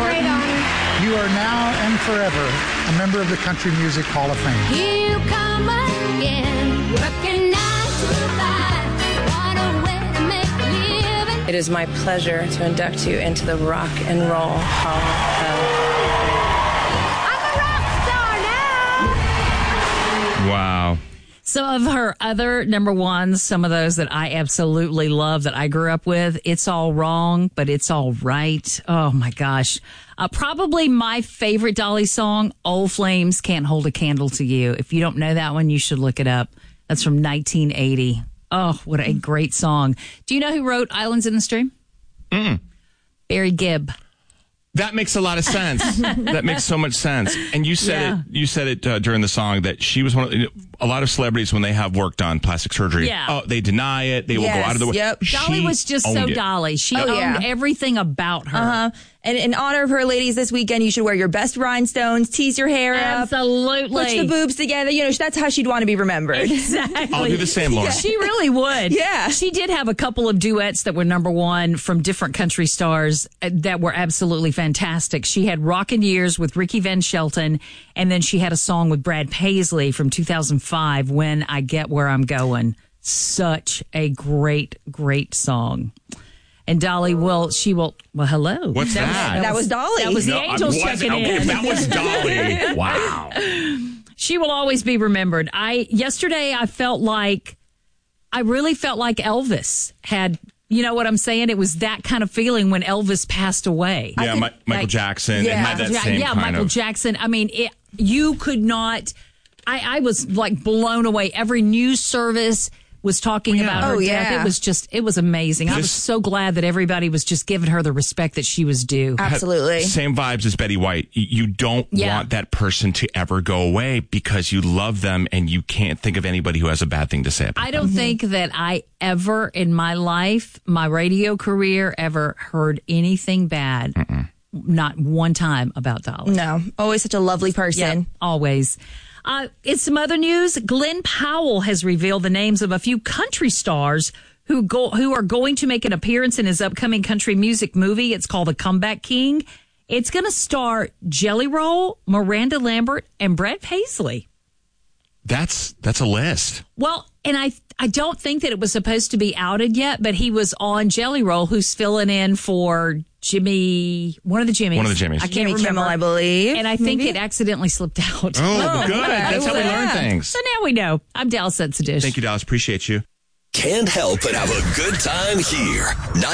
great honor. You are now and forever a member of the Country Music Hall of Fame. Here you come again, working 9 to 5. What a way to make a living. It is my pleasure to induct you into the Rock and Roll Hall I'm a rock star now. Wow. Some of her other number ones, some of those that I absolutely love that I grew up with, It's All Wrong, but It's All Right. Oh, my gosh. Probably my favorite Dolly song, Old Flames Can't Hold a Candle to You. If you don't know that one, you should look it up. That's from 1980. Oh, what a great song. Do you know who wrote Islands in the Stream? Barry Gibb. That makes a lot of sense. That makes so much sense. And you said it during the song that she was one of a lot of celebrities when they have work done, plastic surgery. Yeah. Oh, they deny it. They will go out of the way. Yep. Dolly was just so Dolly. She owned everything about her. And in honor of her, ladies, this weekend, you should wear your best rhinestones, tease your hair up. Absolutely. Push the boobs together. You know, that's how she'd want to be remembered. Exactly. I'll do the same, Lauren. She really would. Yeah. She did have a couple of duets that were number one from different country stars that were absolutely fantastic. She had Rockin' Years with Ricky Van Shelton, and then she had a song with Brad Paisley from 2005, When I Get Where I'm Going. Such a great, great song. And Dolly hello. What's that? That was Dolly. That was the angels checking in. If that was Dolly, wow. She will always be remembered. Yesterday I really felt like Elvis had, you know what I'm saying? It was that kind of feeling when Elvis passed away. Yeah, Michael Jackson. Yeah. It had that same kind Michael of... Jackson. I mean, you could not, I was like blown away. Every news service was talking about her death. It was amazing. I was so glad that everybody was just giving her the respect that she was due. Absolutely. Same vibes as Betty White. You don't want that person to ever go away because you love them and you can't think of anybody who has a bad thing to say about them. I don't think that I ever in my life, my radio career, ever heard anything bad. Not one time about Dolly. No. Always such a lovely person. Yeah, always. In some other news, Glenn Powell has revealed the names of a few country stars who are going to make an appearance in his upcoming country music movie. It's called The Comeback King. It's going to star Jelly Roll, Miranda Lambert, and Brad Paisley. That's a list. Well, and I don't think that it was supposed to be outed yet, but he was on Jelly Roll, who's filling in for Jimmy, one of the Jimmys. I can't remember. Kimmel, I believe. And I think it accidentally slipped out. Oh, good. That's how we learn things. So now we know. I'm Dallas Sensitive. Thank you, Dallas. Appreciate you. Can't help but have a good time here.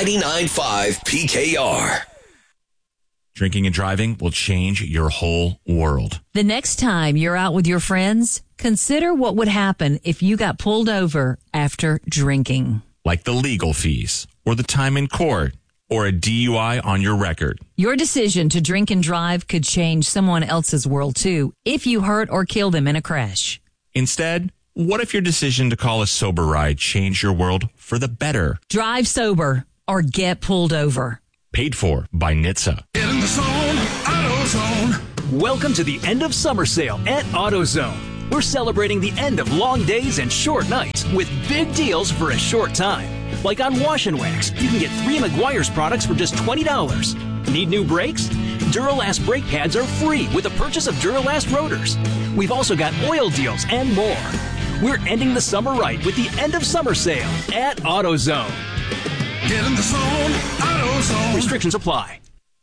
99.5 PKR. Drinking and driving will change your whole world. The next time you're out with your friends, consider what would happen if you got pulled over after drinking. Like the legal fees, or the time in court, or a DUI on your record. Your decision to drink and drive could change someone else's world too, if you hurt or kill them in a crash. Instead, what if your decision to call a sober ride changed your world for the better? Drive sober or get pulled over. Paid for by NHTSA. Get in the zone, AutoZone. Welcome to the end of summer sale at AutoZone. We're celebrating the end of long days and short nights with big deals for a short time. Like on Wash and Wax, you can get 3 Meguiar's products for just $20. Need new brakes? Duralast brake pads are free with the purchase of Duralast rotors. We've also got oil deals and more. We're ending the summer right with the end of summer sale at AutoZone. Get in the zone, AutoZone. Restrictions apply.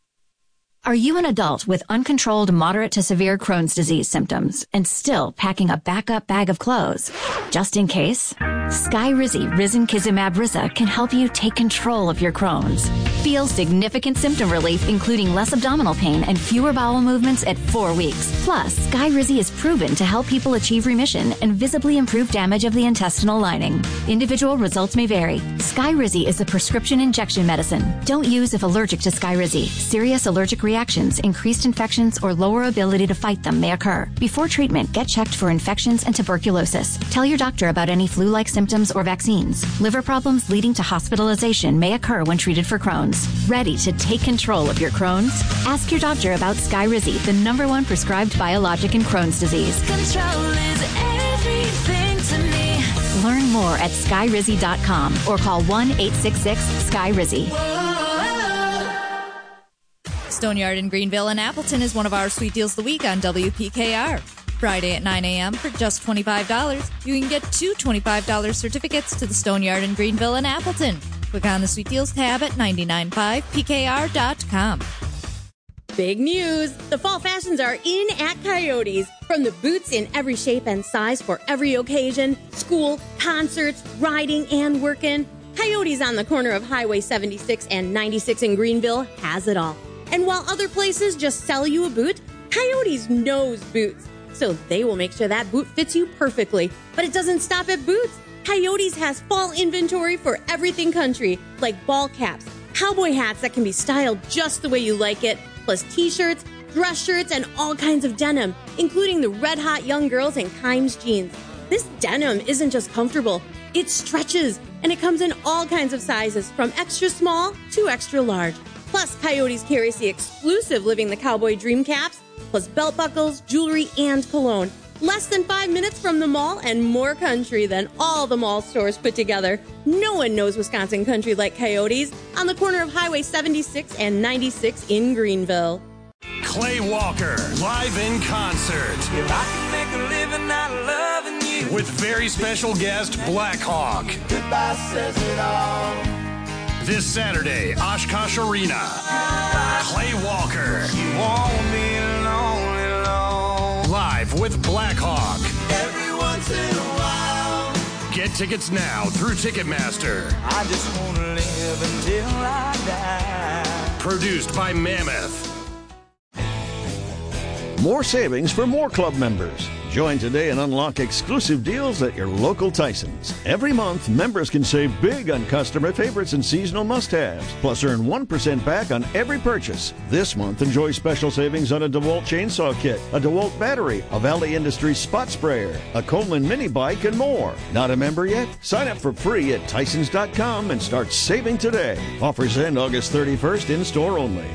Are you an adult with uncontrolled moderate to severe Crohn's disease symptoms and still packing a backup bag of clothes? Just in case? Skyrizi Risankizumab Riza can help you take control of your Crohn's. Feel significant symptom relief, including less abdominal pain and fewer bowel movements at 4 weeks. Plus, Skyrizi is proven to help people achieve remission and visibly improve damage of the intestinal lining. Individual results may vary. Skyrizi is a prescription injection medicine. Don't use if allergic to Skyrizi. Serious allergic reactions, increased infections, or lower ability to fight them may occur. Before treatment, get checked for infections and tuberculosis. Tell your doctor about any flu-like symptoms or vaccines. Liver problems leading to hospitalization may occur when treated for Crohn's. Ready to take control of your Crohn's? Ask your doctor about Skyrizi, the #1 prescribed biologic in Crohn's disease. Control is everything to me. Learn more at skyrizi.com or call 1-866-SKYRIZI. Stoneyard in Greenville and Appleton is one of our sweet deals of the week on WPKR. Friday at 9 a.m. for just $25, you can get 2 $25 certificates to the Stoneyard in Greenville and Appleton. Click on the Sweet Deals tab at 995pkr.com. Big news! The fall fashions are in at Coyotes. From the boots in every shape and size for every occasion, school, concerts, riding, and working, Coyotes on the corner of Highway 76 and 96 in Greenville has it all. And while other places just sell you a boot, Coyotes knows boots. So they will make sure that boot fits you perfectly. But it doesn't stop at boots. Coyotes has fall inventory for everything country, like ball caps, cowboy hats that can be styled just the way you like it, plus t-shirts, dress shirts, and all kinds of denim, including the Red Hot Young Girls and Kimes jeans. This denim isn't just comfortable, it stretches, and it comes in all kinds of sizes, from extra small to extra large. Plus, Coyotes carries the exclusive Living the Cowboy Dream caps, plus belt buckles, jewelry, and cologne. Less than 5 minutes from the mall and more country than all the mall stores put together. No one knows Wisconsin country like Coyotes on the corner of Highway 76 and 96 in Greenville. Clay Walker, live in concert. If I can make a living out of loving you. With very special guest, Black Hawk. Goodbye says it all. This Saturday, Oshkosh Arena. Clay Walker. You won't be lonely, long. Live with Black Hawk. Every once in a while. Get tickets now through Ticketmaster. I just want to live until I die. Produced by Mammoth. More savings for more club members. Join today and unlock exclusive deals at your local Tyson's. Every month, members can save big on customer favorites and seasonal must-haves, plus earn 1% back on every purchase. This month, enjoy special savings on a DeWalt chainsaw kit, a DeWalt battery, a Valley Industries spot sprayer, a Coleman mini bike, and more. Not a member yet? Sign up for free at Tysons.com and start saving today. Offers end August 31st, in-store only.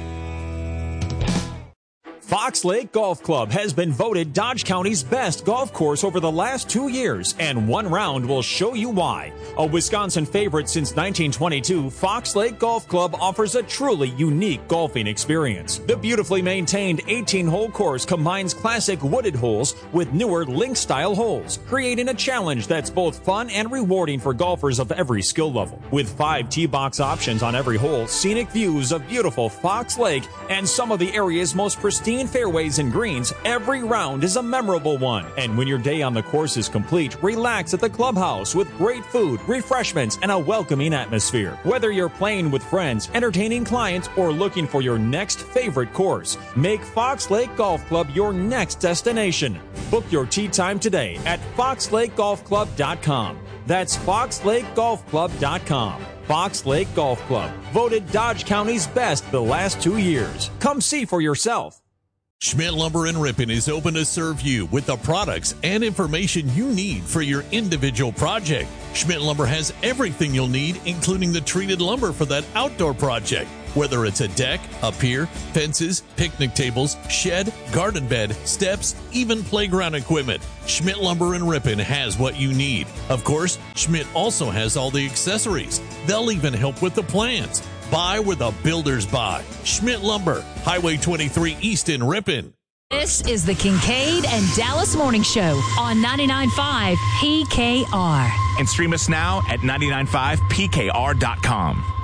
Fox Lake Golf Club has been voted Dodge County's best golf course over the last 2 years, and one round will show you why. A Wisconsin favorite since 1922, Fox Lake Golf Club offers a truly unique golfing experience. The beautifully maintained 18-hole course combines classic wooded holes with newer link-style holes, creating a challenge that's both fun and rewarding for golfers of every skill level. With 5 tee box options on every hole, scenic views of beautiful Fox Lake, and some of the area's most pristine fairways and greens, every round is a memorable one. And when your day on the course is complete, relax at the clubhouse with great food, refreshments, and a welcoming atmosphere. Whether you're playing with friends, entertaining clients, or looking for your next favorite course, make Fox Lake Golf Club your next destination. Book your tee time today at foxlakegolfclub.com. That's foxlakegolfclub.com. Fox Lake Golf Club, voted Dodge County's best the last 2 years. Come see for yourself. Schmidt Lumber in Ripon is open to serve you with the products and information you need for your individual project. Schmidt Lumber has everything you'll need, including the treated lumber for that outdoor project. Whether it's a deck, a pier, fences, picnic tables, shed, garden bed, steps, even playground equipment, Schmidt Lumber in Ripon has what you need. Of course, Schmidt also has all the accessories. They'll even help with the plans. Buy where the builders buy. Schmidt Lumber, Highway 23 East in Ripon. This is the Kincaid and Dallas Morning Show on 99.5 PKR. And stream us now at 995pkr.com.